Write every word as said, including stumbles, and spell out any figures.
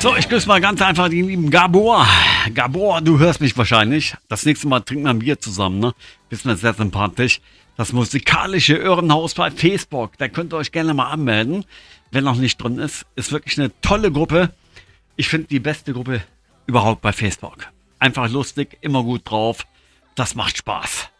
So, ich grüße mal ganz einfach den lieben Gabor. Gabor, du hörst mich wahrscheinlich. Das nächste Mal trinken wir ein Bier zusammen, ne? Bist mir sehr sympathisch. Das musikalische Irrenhaus bei Facebook. Da könnt ihr euch gerne mal anmelden, wenn noch nicht drin ist. Ist wirklich eine tolle Gruppe. Ich finde die beste Gruppe überhaupt bei Facebook. Einfach lustig, immer gut drauf. Das macht Spaß.